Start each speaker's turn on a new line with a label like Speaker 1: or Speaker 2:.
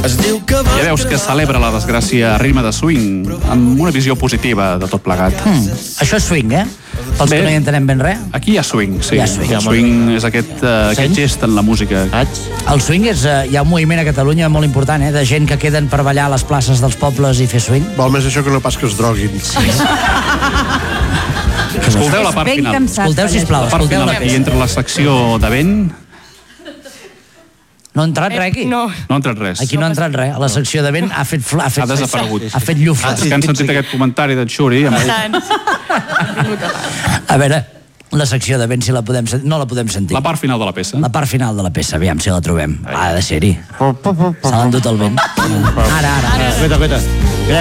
Speaker 1: Ja veus que celebra la desgràcia a ritme de swing, amb una visió positiva de tot plegat.
Speaker 2: Això és swing, eh? Pels que no hi entenem ben res.
Speaker 1: Aquí hi ha swing, sí.
Speaker 2: Hi ha swing.
Speaker 1: Swing és aquest gest en la música.
Speaker 2: El swing és... hi ha un moviment a Catalunya molt important, de gent que queden per ballar a les places dels pobles i fer swing.
Speaker 3: Val més això que no pas que es droguin.
Speaker 1: Escolteu la part final.
Speaker 2: Escolteu, sisplau.
Speaker 1: La part final aquí, entre la secció de vent...
Speaker 2: No ha entrat res aquí?
Speaker 4: No.
Speaker 1: No ha entrat res.
Speaker 2: Aquí no ha entrat res. A la secció de vent ha fet
Speaker 1: Ha desaparegut.
Speaker 2: Ha fet llufa.
Speaker 1: És que han sentit aquest comentari d'en Xuri.
Speaker 2: A veure, la secció de vent, si la podem sentir... No la podem sentir.
Speaker 1: La part final de la peça.
Speaker 2: La part final de la peça, aviam si la trobem. Ha de ser-hi. Se l'ha endut el vent. Ara.
Speaker 3: Guaita.